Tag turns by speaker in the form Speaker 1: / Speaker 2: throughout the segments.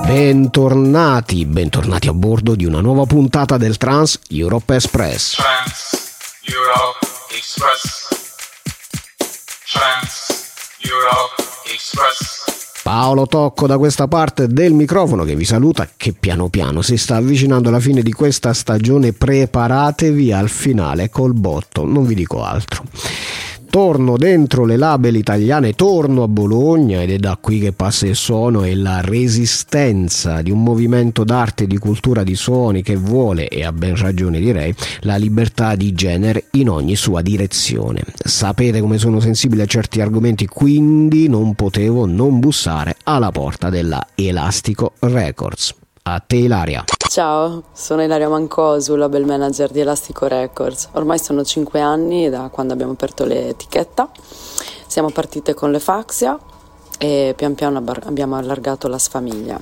Speaker 1: Bentornati a bordo di una nuova puntata del Trans Europe Express.
Speaker 2: Trans Europe Express. Trans Europe Express.
Speaker 1: Paolo Tocco da questa parte del microfono che vi saluta, che piano piano si sta avvicinando alla fine di questa stagione. Preparatevi al finale col botto, non vi dico altro. Torno dentro le label italiane, torno a Bologna ed è da qui che passa il suono e la resistenza di un movimento d'arte e di cultura di suoni che vuole, e ha ben ragione direi, la libertà di genere in ogni sua direzione. Sapete come sono sensibile a certi argomenti, quindi non potevo non bussare alla porta della Elastico Records. A te Ilaria.
Speaker 3: Ciao, sono Ilaria Mancosu, label manager di Elastico Records. Ormai sono 5 anni da quando abbiamo aperto l'etichetta. Siamo partite con le Faxia e pian piano abbiamo allargato la sfamiglia.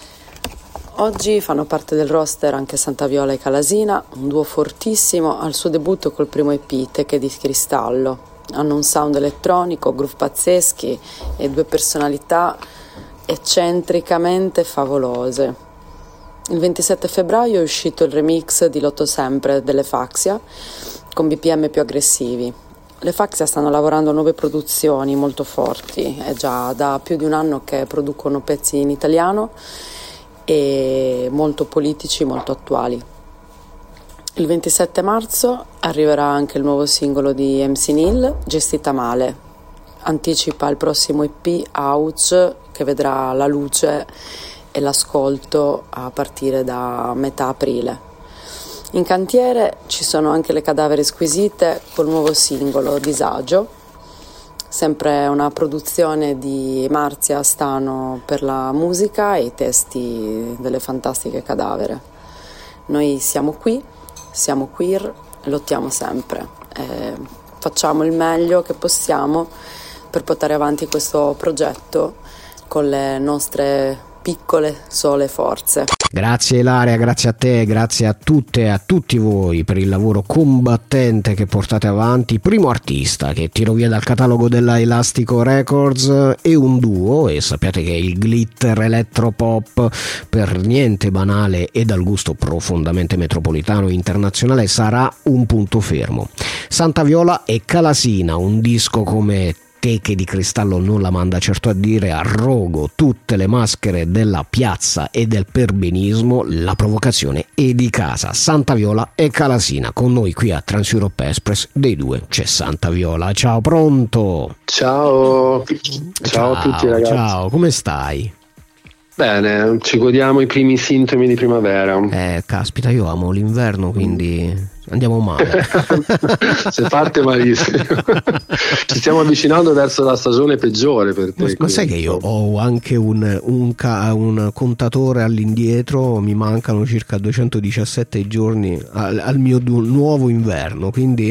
Speaker 3: Oggi fanno parte del roster anche Santa Viola e Calasina, un duo fortissimo al suo debutto col primo EP, Teche di Cristallo. Hanno un sound elettronico, groove pazzeschi e due personalità eccentricamente favolose. Il 27 febbraio è uscito il remix di Lotto Sempre delle Faxia con BPM più aggressivi. Le Faxia stanno lavorando a nuove produzioni molto forti, è già da più di un anno che producono pezzi in italiano e molto politici, molto attuali. Il 27 marzo arriverà anche il nuovo singolo di MC Nil, Gestita Male. Anticipa il prossimo EP Ouch che vedrà la luce e l'ascolto a partire da metà aprile. In cantiere ci sono anche le Cadaveri Squisite col nuovo singolo Disagio, sempre una produzione di Marzia Stano per la musica e i testi delle fantastiche Cadavere. Noi siamo qui, siamo queer, lottiamo sempre, facciamo il meglio che possiamo per portare avanti questo progetto con le nostre piccole sole forze.
Speaker 1: Grazie Ilaria, grazie a te, grazie a tutte e a tutti voi per il lavoro combattente che portate avanti. Primo artista che tiro via dal catalogo della Elastico Records e un duo, e sappiate che il glitter electropop per niente banale e dal gusto profondamente metropolitano e internazionale sarà un punto fermo. Santa Viola e Calasina, un disco come Teche di Cristallo non la manda certo a dire, a rogo tutte le maschere della piazza e del perbenismo, la provocazione è di casa. Santa Viola e Calasina, con noi qui a Trans Europe Express dei due c'è Santa Viola. Ciao, pronto?
Speaker 4: Ciao a tutti ragazzi.
Speaker 1: Ciao, come stai?
Speaker 4: Bene, ci godiamo i primi sintomi di primavera.
Speaker 1: Caspita, io amo l'inverno, quindi andiamo male.
Speaker 4: Se parte malissimo. Ci stiamo avvicinando verso la stagione peggiore per te.
Speaker 1: Ma sai che io ho anche un contatore all'indietro, mi mancano circa 217 giorni al mio nuovo inverno, quindi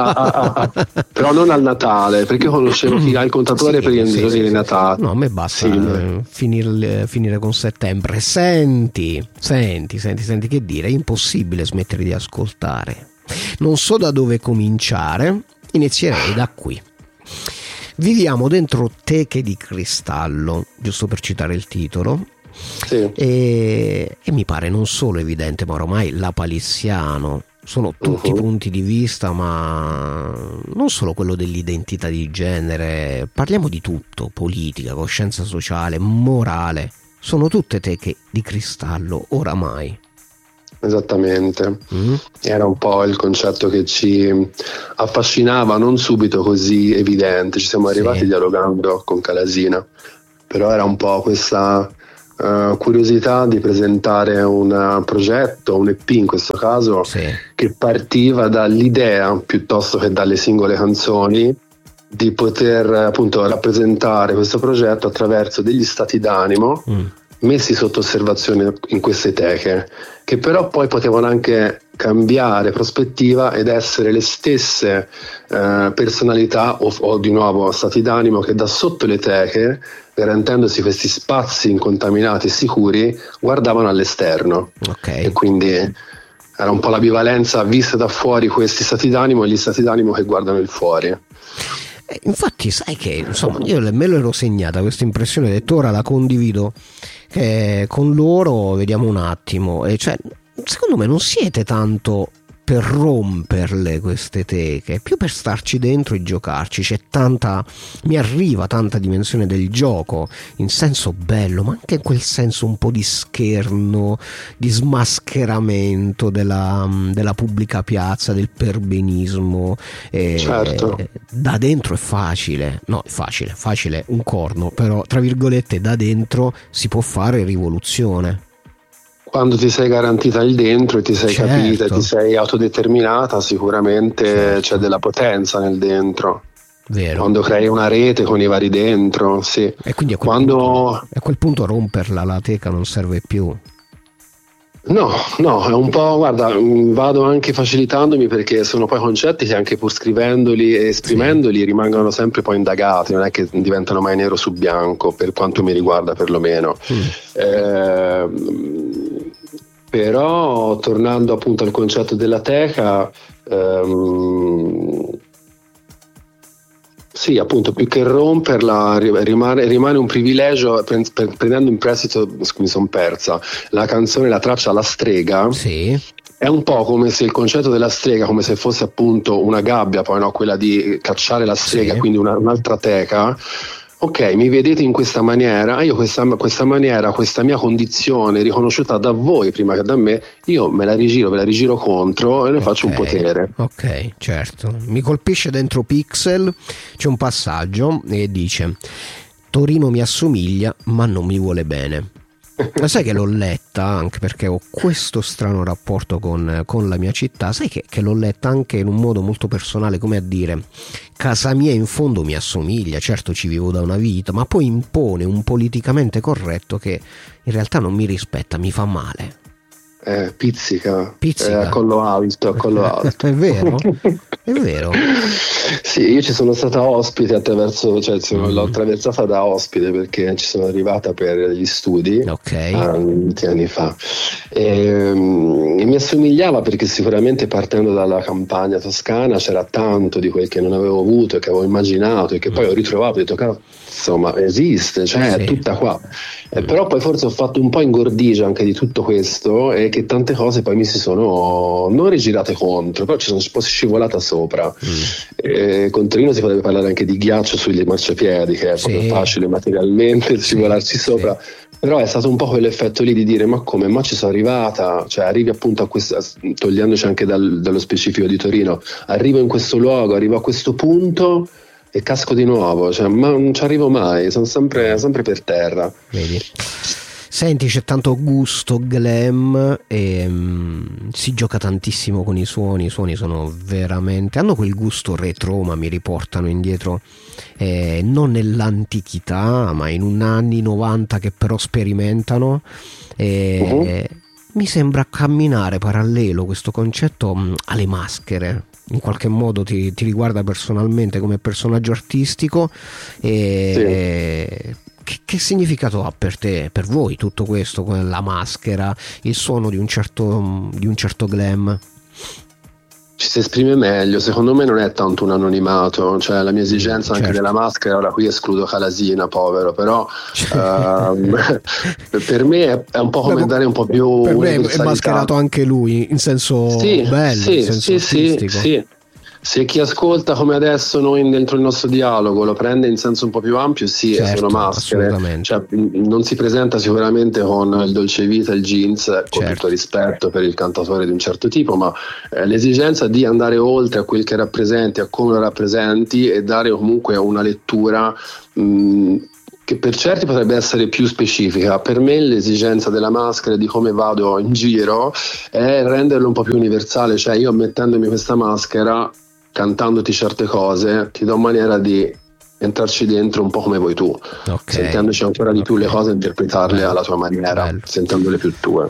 Speaker 4: però non al Natale, perché conoscevo chi ha il contatore per i giorni di Natale.
Speaker 1: No, a me basta finire con settembre. Senti, che dire, è impossibile smettere di ascoltare. Non so da dove cominciare, inizierei da qui. Viviamo dentro Teche di Cristallo, giusto per citare il titolo,
Speaker 4: sì.
Speaker 1: E mi pare non solo evidente, ma ormai lapalissiano. Sono tutti punti di vista, ma non solo quello dell'identità di genere, parliamo di tutto, politica, coscienza sociale, morale. Sono tutte teche di cristallo oramai.
Speaker 4: Esattamente. Era un po' il concetto che ci affascinava, non subito così evidente, ci siamo arrivati dialogando con Calasina, però era un po' questa curiosità di presentare un progetto, un EP in questo caso, che partiva dall'idea piuttosto che dalle singole canzoni, di poter appunto rappresentare questo progetto attraverso degli stati d'animo messi sotto osservazione in queste teche, che però poi potevano anche cambiare prospettiva ed essere le stesse personalità o di nuovo stati d'animo che da sotto le teche, garantendosi questi spazi incontaminati e sicuri, guardavano all'esterno. E quindi era un po' la bivalenza vista da fuori, questi stati d'animo e gli stati d'animo che guardano il fuori.
Speaker 1: Infatti sai che insomma io me l'ero segnata questa impressione, ho detto ora la condivido, che con loro vediamo un attimo, e cioè secondo me non siete tanto per romperle queste teche, più per starci dentro e giocarci. C'è tanta, mi arriva tanta dimensione del gioco in senso bello, ma anche in quel senso un po' di scherno, di smascheramento della pubblica piazza, del perbenismo.
Speaker 4: Certo.
Speaker 1: Da dentro è facile, no, è facile un corno, però tra virgolette da dentro si può fare rivoluzione.
Speaker 4: Quando ti sei garantita il dentro e ti sei
Speaker 1: Certo.
Speaker 4: capita e ti sei autodeterminata, sicuramente
Speaker 1: Certo.
Speaker 4: c'è della potenza nel dentro.
Speaker 1: Vero.
Speaker 4: Quando crei una rete con i vari dentro, sì.
Speaker 1: E quindi a quel punto romperla la teca non serve più.
Speaker 4: No, è un po', guarda, vado anche facilitandomi, perché sono poi concetti che anche pur scrivendoli e esprimendoli rimangono sempre poi indagati, non è che diventano mai nero su bianco, per quanto mi riguarda perlomeno. Però tornando appunto al concetto della teca, sì, appunto, più che romperla rimane un privilegio. Prendendo in prestito, mi sono persa, la canzone, la traccia La Strega,
Speaker 1: Sì.
Speaker 4: è un po' come se il concetto della strega, come se fosse appunto una gabbia, poi no, quella di cacciare la strega,
Speaker 1: Sì.
Speaker 4: quindi un'altra teca. Ok, mi vedete in questa maniera, io questa maniera, questa mia condizione riconosciuta da voi prima che da me, io ve la rigiro contro e ne faccio un potere.
Speaker 1: Ok, certo. Mi colpisce dentro Pixel, c'è un passaggio e dice: Torino mi assomiglia ma non mi vuole bene. Ma sai che l'ho letta, anche perché ho questo strano rapporto con la mia città, sai che l'ho letta anche in un modo molto personale, come a dire: casa mia in fondo mi assomiglia, certo ci vivo da una vita, ma poi impone un politicamente corretto che in realtà non mi rispetta, mi fa male.
Speaker 4: Pizzica.
Speaker 1: Pizzica.
Speaker 4: Collo alto.
Speaker 1: È vero? È vero.
Speaker 4: Sì, io ci sono stata ospite l'ho attraversata da ospite, perché ci sono arrivata per gli studi,
Speaker 1: Ok.
Speaker 4: tanti anni fa, e mi assomigliava perché sicuramente partendo dalla campagna toscana c'era tanto di quel che non avevo avuto e che avevo immaginato e che poi ho ritrovato e ho detto insomma esiste, cioè
Speaker 1: Sì.
Speaker 4: è tutta qua. Però poi forse ho fatto un po' ingordigia anche di tutto questo, e che tante cose poi mi si sono non rigirate contro, però ci sono un po' scivolata sopra. Con Torino si potrebbe parlare anche di ghiaccio sugli marciapiedi, che è proprio facile materialmente scivolarci sopra. Però è stato un po' quell'effetto lì di dire ma come, ma ci sono arrivata, cioè arrivi appunto a questa, togliendoci anche dallo specifico di Torino, arrivo in questo luogo, arrivo a questo punto e casco di nuovo, cioè, ma non ci arrivo mai, sono sempre per terra.
Speaker 1: Vedi? Senti, c'è tanto gusto glam e si gioca tantissimo con i suoni sono veramente, hanno quel gusto retro, ma mi riportano indietro non nell'antichità ma in un anni 90 che però sperimentano. Mi sembra camminare parallelo questo concetto alle maschere. In qualche modo ti riguarda personalmente come personaggio artistico e che significato ha per te, per voi tutto questo, la maschera, il suono di un certo glam?
Speaker 4: Ci si esprime meglio, secondo me non è tanto un anonimato, cioè la mia esigenza anche della maschera, ora qui escludo Calasina, povero, però per me è un po' come dare un po' più
Speaker 1: per me
Speaker 4: universalità.
Speaker 1: È mascherato anche lui in senso bello, in senso artistico.
Speaker 4: Sì. Se chi ascolta come adesso noi dentro il nostro dialogo lo prende in senso un po' più ampio, sì, sono maschere, cioè, non si presenta sicuramente con il dolce vita, il jeans, con tutto rispetto per il cantatore di un certo tipo, ma l'esigenza di andare oltre a quel che rappresenti, a come lo rappresenti, e dare comunque una lettura che per certi potrebbe essere più specifica. Per me l'esigenza della maschera, di come vado in giro, è renderlo un po' più universale, cioè io mettendomi questa maschera, cantandoti certe cose, ti do maniera di entrarci dentro un po' come vuoi tu, sentendoci ancora di più le cose, interpretarle alla tua maniera, sentendole più tue.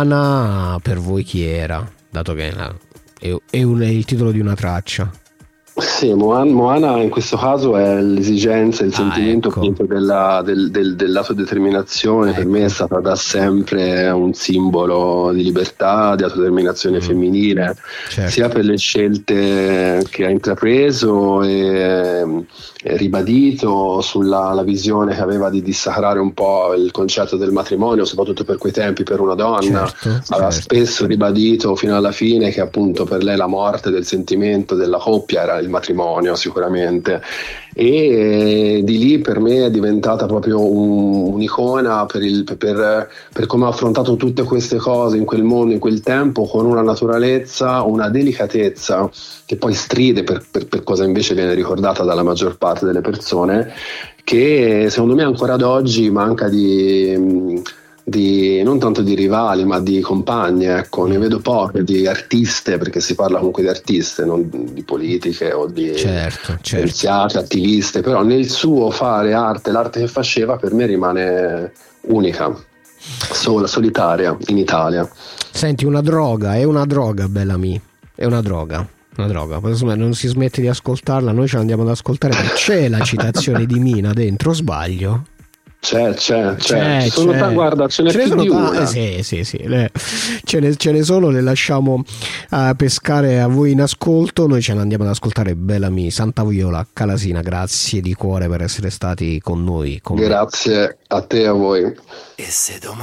Speaker 1: Moana per voi chi era? Dato che è il titolo di una traccia.
Speaker 4: Sì, Moana in questo caso è l'esigenza, il sentimento
Speaker 1: ecco.
Speaker 4: appunto dell'autodeterminazione. Per me è stata da sempre un simbolo di libertà, di autodeterminazione femminile,
Speaker 1: Certo.
Speaker 4: sia per le scelte che ha intrapreso e ribadito sulla la visione che aveva di dissacrare un po' il concetto del matrimonio, soprattutto per quei tempi per una donna. Aveva spesso ribadito fino alla fine che appunto per lei la morte del sentimento della coppia era il matrimonio sicuramente, e di lì per me è diventata proprio un'icona per come ha affrontato tutte queste cose in quel mondo, in quel tempo, con una naturalezza, una delicatezza che poi stride per cosa invece viene ricordata dalla maggior parte delle persone, che secondo me ancora ad oggi manca di non tanto di rivali ma di compagne, ecco. Ne vedo poche di artiste, perché si parla comunque di artiste, non di politiche o di scienziate, attiviste, però nel suo fare arte, l'arte che faceva per me rimane unica, sola, solitaria in Italia.
Speaker 1: Senti, è una droga Bellamy, è una droga. Non si smette di ascoltarla, noi ce la andiamo ad ascoltare, c'è la citazione di Mina dentro, sbaglio?
Speaker 4: C'è. Guarda, ce n'è più di una.
Speaker 1: Sì. Ce ne sono, le lasciamo pescare a voi in ascolto. Noi ce ne andiamo ad ascoltare Bellamy, Santa Viola, Calasina. Grazie di cuore per essere stati con noi.
Speaker 4: Grazie a te e a voi.
Speaker 5: E se domani